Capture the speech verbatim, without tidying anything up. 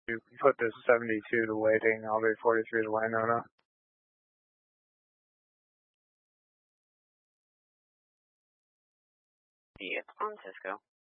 You put this seventy-two to waiting. I'll be forty-three to Winona. Yeah, on Cisco.